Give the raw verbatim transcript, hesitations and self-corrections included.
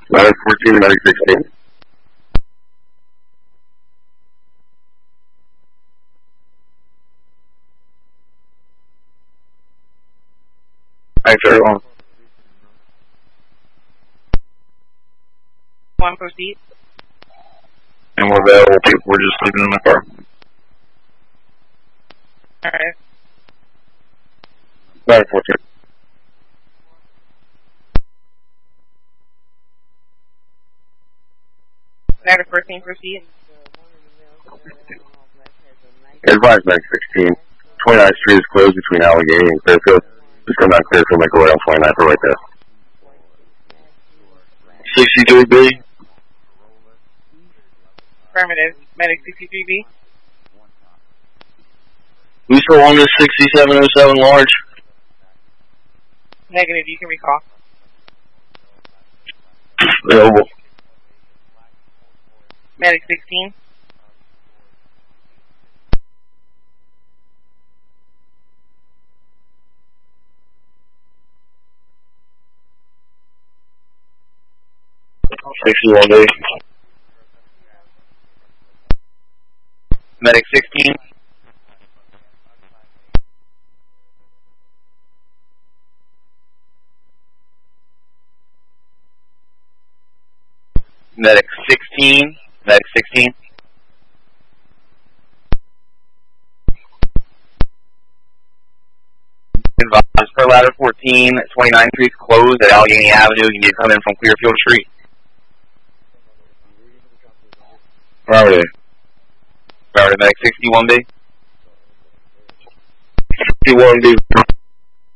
Medic fourteen, medic sixteen. Thanks, everyone. One proceed. And we're available. We're just sleeping in the car. Alright. Medic fourteen. Medic fourteen, proceed. Advise medic sixteen. twenty-ninth Street is closed between Allegheny and Clearfield. Just come down Clearfield, make a right on twenty-ninth for right there. sixty-three B. Affirmative. Medic sixty-three B. We still on this sixty-seven oh seven large? Negative, you can recall. Available. Medic sixteen. sixty-one B. Medic sixteen. Medic sixteen. Medic sixteen. Advise per ladder fourteen, twenty-ninth Street closed at Allegheny Avenue. You need to come in from Clearfield Street. Affirmative. Affirmative. Medic sixty-one B. sixty-one B.